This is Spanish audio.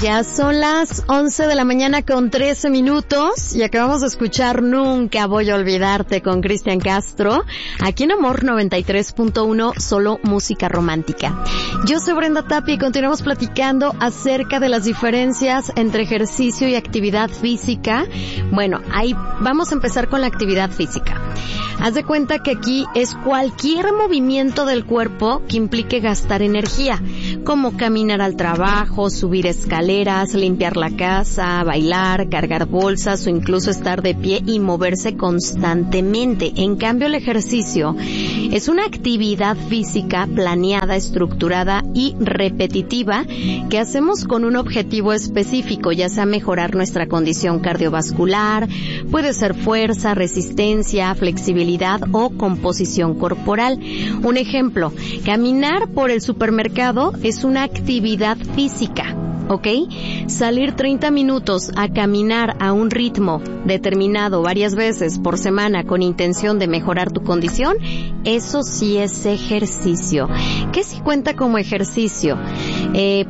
Ya son las 11 de la mañana con 13 minutos y acabamos de escuchar Nunca Voy a Olvidarte con Cristian Castro, aquí en Amor 93.1, solo música romántica. Yo soy Brenda Tapia y continuamos platicando acerca de las diferencias entre ejercicio y actividad física. Bueno, ahí vamos a empezar con la actividad física. Haz de cuenta que aquí es cualquier movimiento del cuerpo que implique gastar energía, como caminar al trabajo, subir escaleras, limpiar la casa, bailar, cargar bolsas o incluso estar de pie y moverse constantemente. En cambio, el ejercicio es una actividad física planeada, estructurada y repetitiva que hacemos con un objetivo específico, ya sea mejorar nuestra condición cardiovascular, puede ser fuerza, resistencia, flexibilidad o composición corporal. Un ejemplo, caminar por el supermercado es una actividad física, ¿ok? Salir 30 minutos a caminar a un ritmo determinado varias veces por semana con intención de mejorar tu condición, eso sí es ejercicio. ¿Qué sí cuenta como ejercicio?